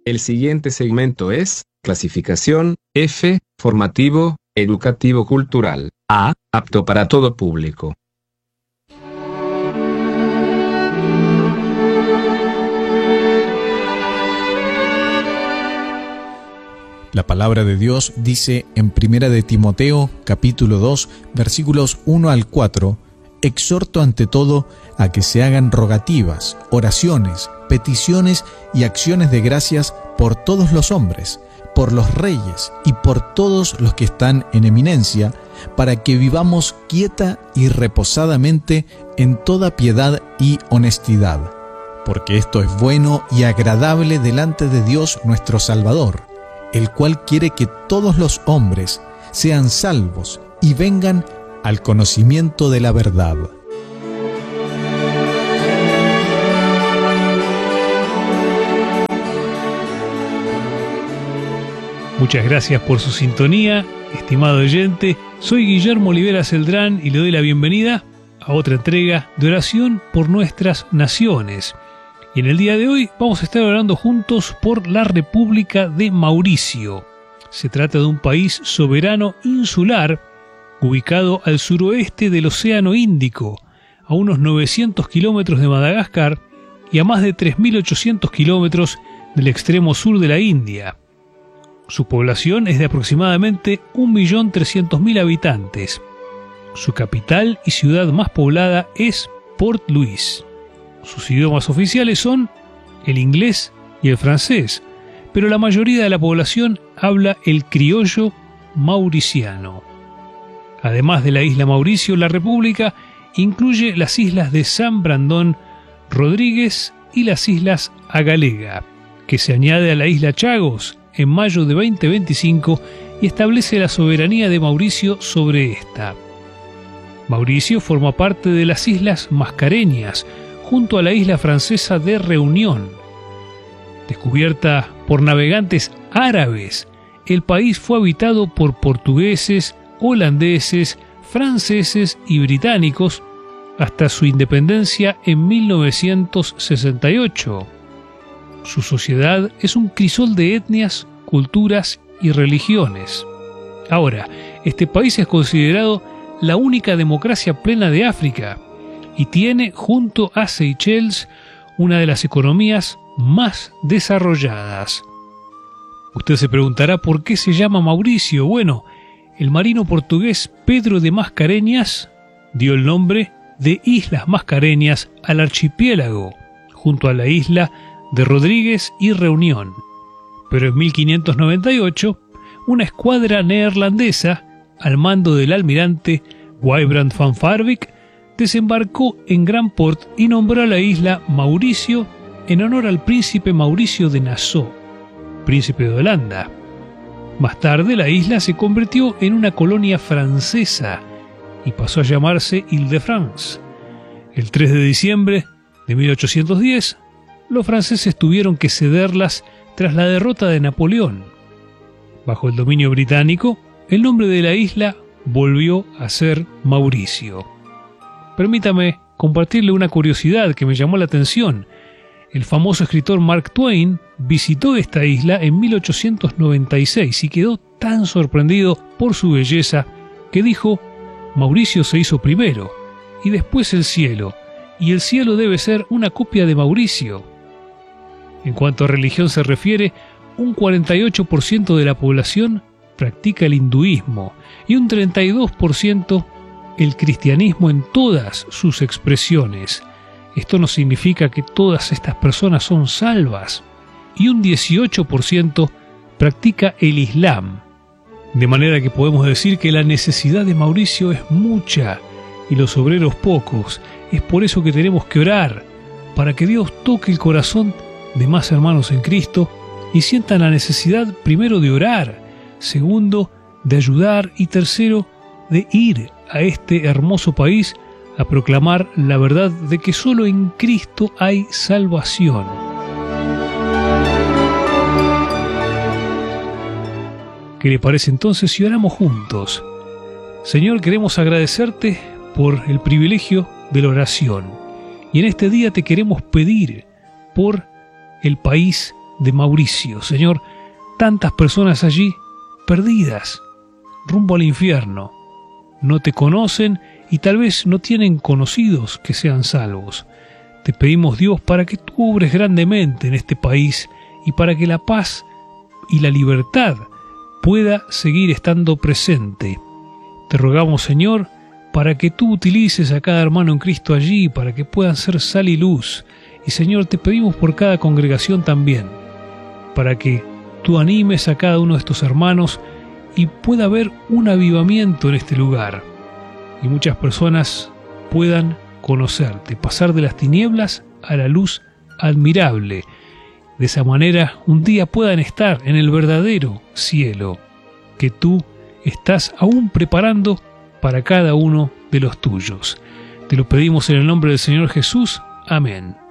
El siguiente segmento es clasificación F, formativo, educativo cultural. A, apto para todo público. La palabra de Dios dice en 1 de Timoteo, capítulo 2, versículos 1 al 4, exhorto ante todo a que se hagan rogativas, oraciones, peticiones y acciones de gracias por todos los hombres, por los reyes y por todos los que están en eminencia, para que vivamos quieta y reposadamente en toda piedad y honestidad, porque esto es bueno y agradable delante de Dios nuestro Salvador, el cual quiere que todos los hombres sean salvos y vengan al conocimiento de la verdad. Muchas gracias por su sintonía, estimado oyente. Soy Guillermo Olivera Celdrán y le doy la bienvenida a otra entrega de oración por nuestras naciones. Y en el día de hoy vamos a estar orando juntos por la República de Mauricio. Se trata de un país soberano insular ubicado al suroeste del Océano Índico, a unos 900 kilómetros de Madagascar y a más de 3.800 kilómetros del extremo sur de la India. Su población es de aproximadamente 1.300.000 habitantes. Su capital y ciudad más poblada es Port Louis. Sus idiomas oficiales son el inglés y el francés, pero la mayoría de la población habla el criollo mauriciano. Además de la isla Mauricio, la República incluye las islas de San Brandón, Rodríguez y las islas Agalega, que se añade a la isla Chagos en mayo de 2025 y establece la soberanía de Mauricio sobre esta. Mauricio forma parte de las Islas Mascareñas, junto a la isla francesa de Reunión. Descubierta por navegantes árabes, el país fue habitado por portugueses, holandeses, franceses y británicos hasta su independencia en 1968. Su sociedad es un crisol de etnias, culturas y religiones. Ahora, este país es considerado la única democracia plena de África y tiene, junto a Seychelles, una de las economías más desarrolladas. Usted se preguntará por qué se llama Mauricio. Bueno, el marino portugués Pedro de Mascareñas dio el nombre de Islas Mascareñas al archipiélago, junto a la isla de Rodríguez y Reunión. Pero en 1598, una escuadra neerlandesa, al mando del almirante Wybrand van Vaervik, desembarcó en Grand Port y nombró a la isla Mauricio en honor al príncipe Mauricio de Nassau, príncipe de Holanda. Más tarde la isla se convirtió en una colonia francesa y pasó a llamarse Île-de-France. El 3 de diciembre de 1810, los franceses tuvieron que cederlas tras la derrota de Napoleón. Bajo el dominio británico, el nombre de la isla volvió a ser Mauricio. Permítame compartirle una curiosidad que me llamó la atención. El famoso escritor Mark Twain visitó esta isla en 1896 y quedó tan sorprendido por su belleza que dijo: Mauricio se hizo primero y después el cielo, y el cielo debe ser una copia de Mauricio. En cuanto a religión se refiere, un 48% de la población practica el hinduismo y un 32% el cristianismo en todas sus expresiones. Esto no significa que todas estas personas son salvas, y un 18% practica el Islam. De manera que podemos decir que la necesidad de Mauricio es mucha y los obreros pocos. Es por eso que tenemos que orar, para que Dios toque el corazón de más hermanos en Cristo y sientan la necesidad, primero, de orar, segundo, de ayudar y tercero, de ir a este hermoso país a proclamar la verdad de que solo en Cristo hay salvación. ¿Qué le parece entonces si oramos juntos? Señor, queremos agradecerte por el privilegio de la oración. Y en este día te queremos pedir por el país de Mauricio. Señor, tantas personas allí perdidas, rumbo al infierno. No te conocen y tal vez no tienen conocidos que sean salvos. Te pedimos, Dios, para que tú obres grandemente en este país y para que la paz y la libertad pueda seguir estando presente. Te rogamos, Señor, para que tú utilices a cada hermano en Cristo allí, para que puedan ser sal y luz. Y Señor, te pedimos por cada congregación también, para que tú animes a cada uno de estos hermanos y pueda haber un avivamiento en este lugar. Y muchas personas puedan conocerte, pasar de las tinieblas a la luz admirable. De esa manera un día puedan estar en el verdadero cielo que tú estás aún preparando para cada uno de los tuyos. Te lo pedimos en el nombre del Señor Jesús. Amén.